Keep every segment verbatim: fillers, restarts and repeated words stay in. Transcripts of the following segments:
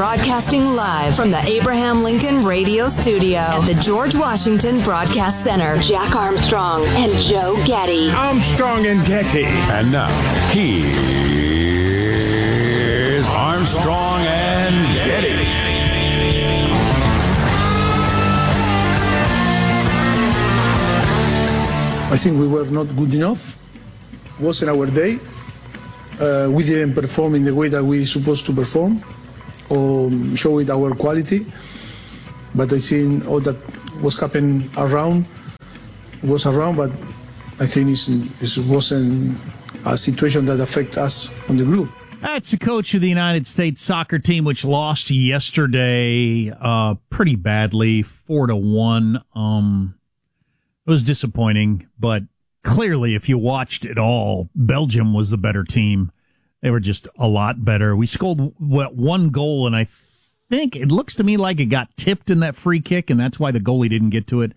broadcasting live from the Abraham Lincoln Radio Studio at the George Washington Broadcast Center. Jack Armstrong and Joe Getty. Armstrong and Getty. And now, here's Armstrong and Getty. I think we were not good enough. Wasn't our day. Uh, we didn't perform in the way that we supposed to perform or show it our quality. But I think all that was happening around was around, but I think it's, it wasn't a situation that affect us on the group. That's the coach of the United States soccer team, which lost yesterday uh, pretty badly, four to one. Um, it was disappointing, but clearly, if you watched it all, Belgium was the better team. They were just a lot better. We scored what, one goal, and I think it looks to me like it got tipped in that free kick, and that's why the goalie didn't get to it.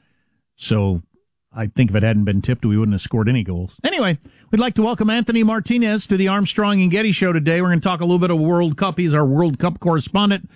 So I think if it hadn't been tipped, we wouldn't have scored any goals. Anyway, we'd like to welcome Anthony Martinez to the Armstrong and Getty Show today. We're going to talk a little bit of World Cup. He's our World Cup correspondent.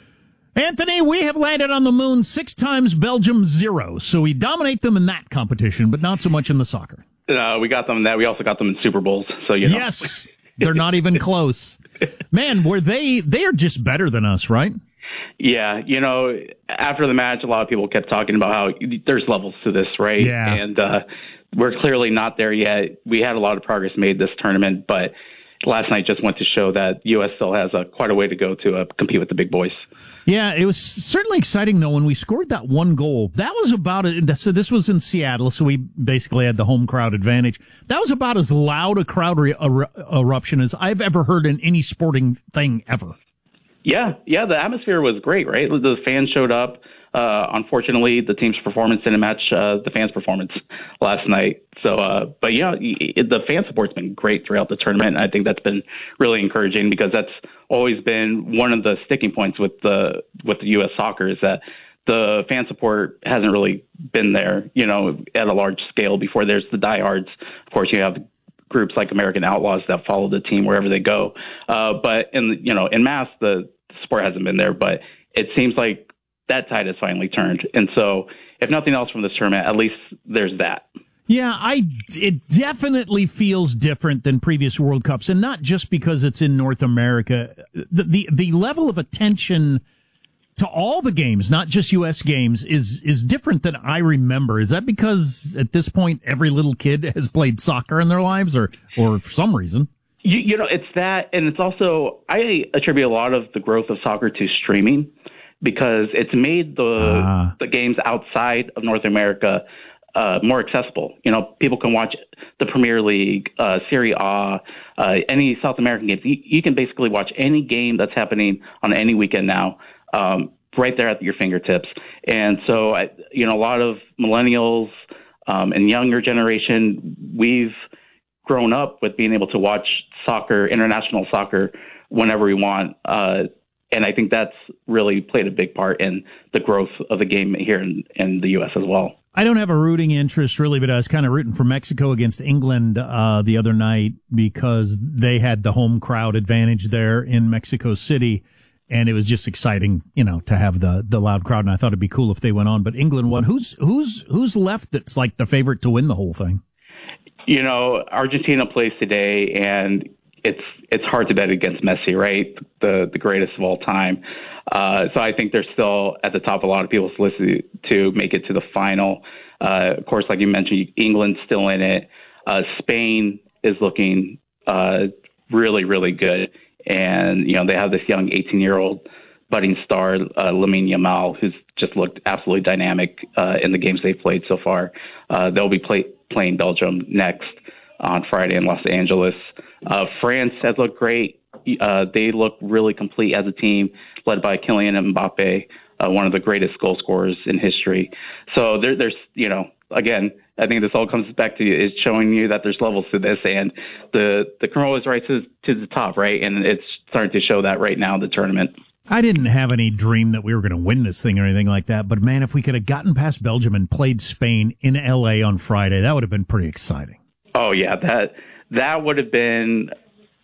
Anthony, we have landed on the moon six times, Belgium zero. So we dominate them in that competition, but not so much in the soccer. Uh, we got them in that. We also got them in Super Bowls. So you know. Yes, they're not even close. Man, were they? They are just better than us, right? Yeah, you know, after the match, a lot of people kept talking about how there's levels to this, right? Yeah. And uh, we're clearly not there yet. We had a lot of progress made this tournament, but last night just went to show that U S still has a, quite a way to go to uh, compete with the big boys. Yeah, it was certainly exciting, though, when we scored that one goal. That was about it. So this was in Seattle, so we basically had the home crowd advantage. That was about as loud a crowd re- er- eruption as I've ever heard in any sporting thing ever. Yeah, yeah, the atmosphere was great, right? The fans showed up. Uh, unfortunately, the team's performance didn't match uh, the fans' performance last night. So, uh, but yeah, it, the fan support's been great throughout the tournament. I think that's been really encouraging because that's always been one of the sticking points with the with the U S soccer is that the fan support hasn't really been there, you know, at a large scale before. There's the diehards. Of course, you have groups like American Outlaws that follow the team wherever they go. Uh, but in you know, in mass, the support hasn't been there. But it seems like that tide has finally turned. And so, if nothing else from this tournament, at least there's that. Yeah, I, it definitely feels different than previous World Cups, and not just because it's in North America. The, the, the level of attention to all the games, not just U S games, is, is different than I remember. Is that because at this point every little kid has played soccer in their lives, or, or for some reason? You, you know, it's that, and it's also, I attribute a lot of the growth of soccer to streaming because it's made the ah. the games outside of North America uh, more accessible. You know, people can watch the Premier League, uh, Serie A, uh, any South American games. You, you can basically watch any game that's happening on any weekend now, um, right there at your fingertips. And so, I, you know, a lot of millennials um, and younger generation, we've grown up with being able to watch soccer, international soccer, whenever we want. Uh, and I think that's really played a big part in the growth of the game here in, in the U S as well. I don't have a rooting interest really, but I was kind of rooting for Mexico against England uh, the other night because they had the home crowd advantage there in Mexico City. And it was just exciting, you know, to have the, the loud crowd. And I thought it'd be cool if they went on. But England won. Who's who's who's left that's like the favorite to win the whole thing? You know, Argentina plays today, and it's it's hard to bet against Messi, right? The the greatest of all time. Uh, so I think they're still at the top of a lot of people's list to make it to the final. Uh, of course, like you mentioned, England's still in it. Uh, Spain is looking uh, really, really good. And, you know, they have this young eighteen-year-old budding star, uh, Lamine Yamal, who's just looked absolutely dynamic uh, in the games they've played so far. Uh, they'll be play- playing Belgium next on Friday in Los Angeles. Uh, France has looked great. Uh, they look really complete as a team, led by Kylian Mbappe, uh, one of the greatest goal scorers in history. So there, there's, you know, again, I think this all comes back to is showing you that there's levels to this, and the the Corolla is right to to the top, right, and it's starting to show that right now in the tournament. I didn't have any dream that we were going to win this thing or anything like that, but man, if we could have gotten past Belgium and played Spain in L A on Friday, that would have been pretty exciting. Oh yeah, that that would have been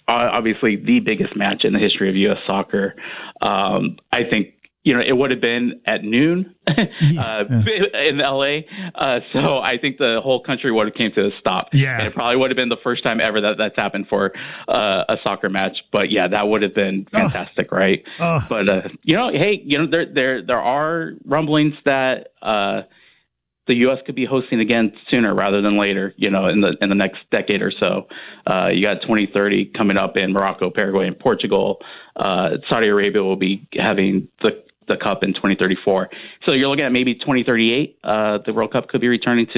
obviously the biggest match in the history of U S soccer. Um, I think, you know, it would have been at noon uh, yeah. in L A. Uh, so I think the whole country would have came to a stop. Yeah. And it probably would have been the first time ever that that's happened for uh, a soccer match. But yeah, that would have been fantastic, oh. right? Oh. But, uh, you know, hey, you know, there, there, there are rumblings that, uh, the U S could be hosting again sooner rather than later, you know, in the in the next decade or so. Uh, you got twenty thirty coming up in Morocco, Paraguay, and Portugal. Uh, Saudi Arabia will be having the the Cup in twenty thirty-four. So you're looking at maybe twenty thirty-eight. Uh, the World Cup could be returning to